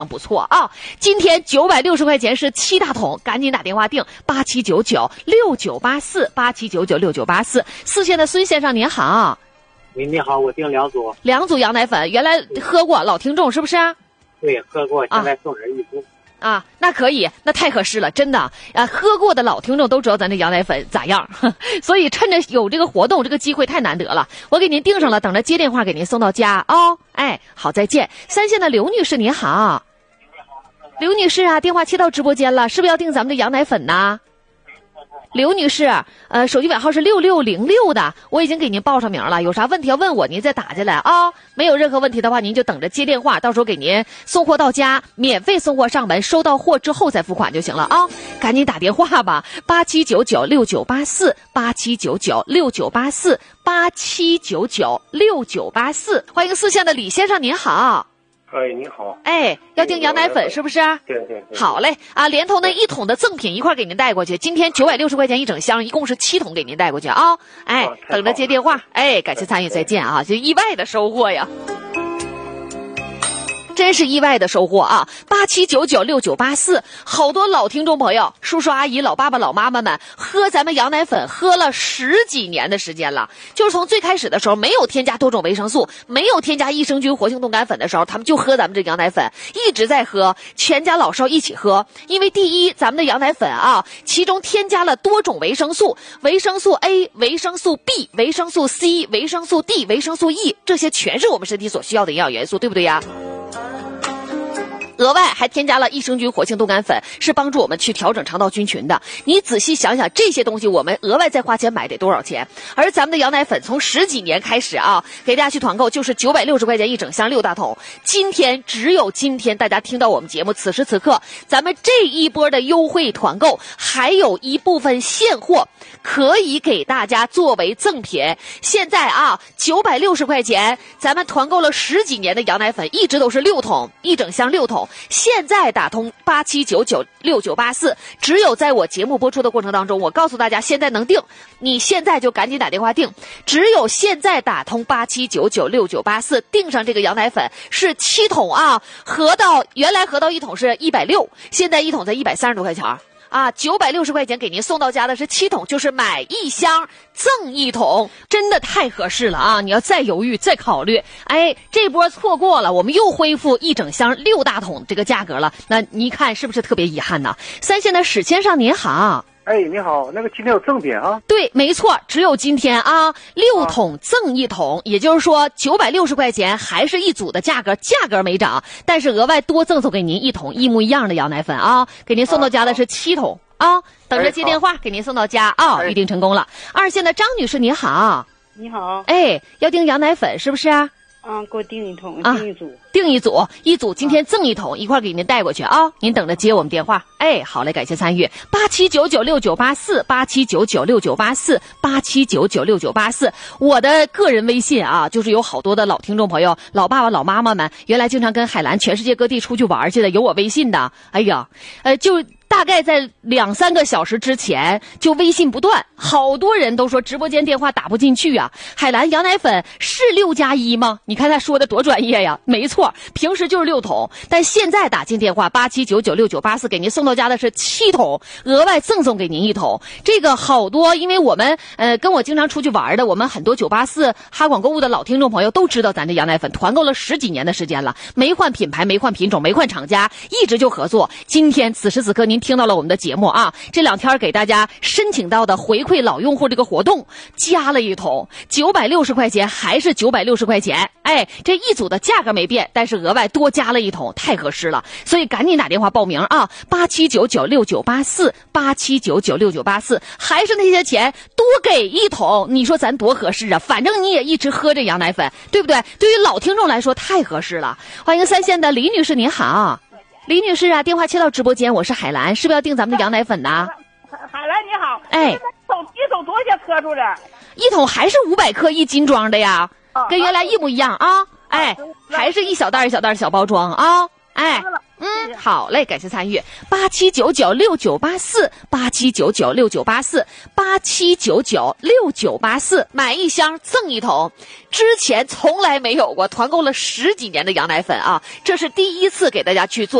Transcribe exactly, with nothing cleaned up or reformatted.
不错啊！今天九百六十块钱是七大桶，赶紧打电话订八七九九六九八四八七九九六九八四。四线的孙先生您好， 喂，你好，我订两组， 两组羊奶粉，原来喝过，老听众是不是？ 对，喝过，现在送人一组。 啊，啊那可以，那太合适了，真的啊！喝过的老听众都知道咱这羊奶粉咋样，所以趁着有这个活动，这个机会太难得了，我给您订上了，等着接电话给您送到家哦。哎，好，再见。三线的刘女士您好。刘女士啊，电话接到直播间了，是不是要订咱们的羊奶粉呢？刘女士，呃，手机尾号是六六零六的，我已经给您报上名了，有啥问题要问我，您再打进来啊、哦。没有任何问题的话，您就等着接电话，到时候给您送货到家，免费送货上门，收到货之后再付款就行了啊、哦。赶紧打电话吧，八七九九六九八四，八七九九六九八四，八七九九六九八四。欢迎四线的李先生，您好。 哎，你好。 哎，要订羊奶粉是不是？ 对对对。 好嘞啊，连同那一桶的赠品一块给您带过去。今天九百六十块钱一整箱，一共是七桶给您带过去啊。哎，等着接电话。哎，感谢参与，再见啊！就意外的收获呀。真是意外的收获啊！八七九九六九八四，好多老听众朋友、叔叔阿姨、老爸爸、老妈妈们喝咱们羊奶粉喝了十几年的时间了。就是从最开始的时候没有添加多种维生素，没有添加益生菌活性冻干粉的时候，他们就喝咱们这羊奶粉，一直在喝，全家老少一起喝。因为第一，咱们的羊奶粉啊，其中添加了多种维生素，维生素 A、维生素 B、维生素 C、维生素 D、维生素 E， 这些全是我们身体所需要的营养元素，对不对呀？额外还添加了益生菌活性冻干粉，是帮助我们去调整肠道菌群的。你仔细想想，这些东西我们额外再花钱买得多少钱？而咱们的羊奶粉从十几年开始啊，给大家去团购就是九百六十块钱一整箱六大桶。今天只有今天大家听到我们节目，此时此刻咱们这一波的优惠团购还有一部分现货可以给大家作为赠品。现在啊，九百六十块钱，咱们团购了十几年的羊奶粉，一直都是六桶，一整箱六桶。现在打通八七九九六九八四，只有在我节目播出的过程当中，我告诉大家现在能订，你现在就赶紧打电话订。只有现在打通八七九九六九八四，订上这个羊奶粉是七桶啊，合到原来合到一桶是一百六，现在一桶才一百三十多块钱。啊，九百六十块钱给您送到家的是七桶，就是买一箱赠一桶，真的太合适了啊！你要再犹豫再考虑，哎，这波错过了，我们又恢复一整箱六大桶这个价格了，那你看是不是特别遗憾呢？三线的史先生您好。 哎，你好，那个今天有赠品啊？ 对，没错，只有今天啊，六桶赠一桶，啊、也就是说九百六十块钱还是一组的价格，价格没涨，但是额外多赠送给您一桶一模一样的羊奶粉啊，给您送到家的是七桶啊，啊等着接电话、哎、给您送到家啊、哎，预定成功了。二线的张女士您好。 你好。 哎，要订羊奶粉是不是啊？ 嗯，给我订一桶， 啊、 订一组， 订一组，一组今天赠一桶，啊、一块给您带过去啊！您等着接我们电话。哎，好嘞，感谢参与，八七九九六九八四，八七九九六九八四，八七九九六九八四。我的个人微信啊，就是有好多的老听众朋友、老爸爸、老妈妈们，原来经常跟海兰全世界各地出去玩去的，有我微信的。哎呀，呃，就。大概在两三个小时之前就微信不断，好多人都说直播间电话打不进去啊。海兰羊奶粉是六加一吗？你看他说的多专业呀！没错，平时就是六桶，但现在打进电话八七九九六九八四，给您送到家的是七桶，额外赠送给您一桶。这个好多，因为我们呃跟我经常出去玩的，我们很多九八四哈广购物的老听众朋友都知道咱这羊奶粉团购了十几年的时间了，没换品牌，没换品种，没换厂家，一直就合作。今天此时此刻您听到了我们的节目啊，这两天给大家申请到的回馈老用户这个活动加了一桶，九百六十块钱还是九百六十块钱，哎，这一组的价格没变，但是额外多加了一桶，太合适了，所以赶紧打电话报名啊，八七九九六九八四，八七九九六九八四，还是那些钱多给一桶，你说咱多合适啊？反正你也一直喝这羊奶粉，对不对？对于老听众来说太合适了。欢迎三线的李女士您好。李女士啊，电话切到直播间，我是海兰，是不是要订咱们的羊奶粉呢？ 海海兰你好， 哎， 一桶一桶多少钱克数的？ 一桶还是五百克一斤装的呀，哦、跟原来一模一样啊，哎，还是一小袋一小袋小包装啊，哎，嗯， 好嘞，感谢参与。八七九九六九八四，八七九九六九八四，八七九九六九八四，买一箱赠一桶。之前从来没有过，团购了十几年的羊奶粉啊，这是第一次给大家去做。